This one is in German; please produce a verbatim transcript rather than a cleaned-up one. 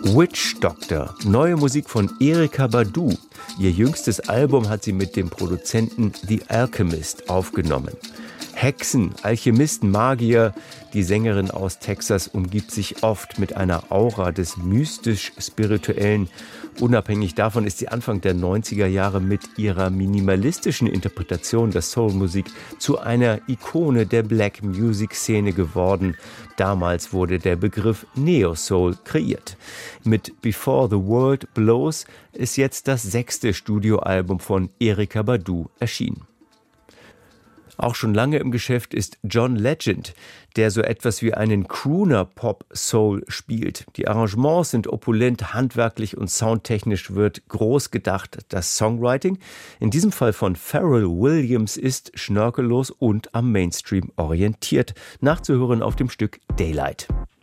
Witch Doctor, neue Musik von Erykah Badu. Ihr jüngstes Album hat sie mit dem Produzenten The Alchemist aufgenommen. Hexen, Alchemisten, Magier. Die Sängerin aus Texas umgibt sich oft mit einer Aura des mystisch-spirituellen. Unabhängig davon ist sie Anfang der neunziger Jahre mit ihrer minimalistischen Interpretation der Soulmusik zu einer Ikone der Black Music Szene geworden. Damals wurde der Begriff Neo Soul kreiert. Mit Before the World Blows ist jetzt das sechste Studioalbum von Erykah Badu erschienen. Auch schon lange im Geschäft ist John Legend, der so etwas wie einen Crooner-Pop-Soul spielt. Die Arrangements sind opulent, handwerklich und soundtechnisch wird groß gedacht. Das Songwriting, in diesem Fall von Pharrell Williams, ist schnörkellos und am Mainstream orientiert. Nachzuhören auf dem Stück Daylight.